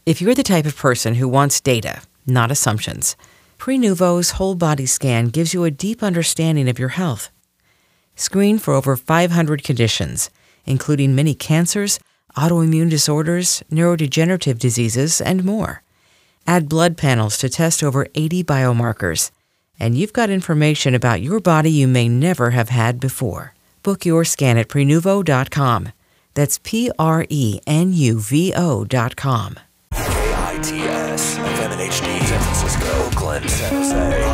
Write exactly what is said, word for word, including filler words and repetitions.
If you're the type of person who wants data, not assumptions, Prenuvo's whole body scan gives you a deep understanding of your health. Screen for over five hundred conditions, including many cancers, autoimmune disorders, neurodegenerative diseases, and more. Add blood panels to test over eighty biomarkers, and you've got information about your body you may never have had before. Book your scan at Prenuvo dot com. That's P R E N U V O dot com. K I T S, F M and H D, San Francisco, Oakland, San Jose.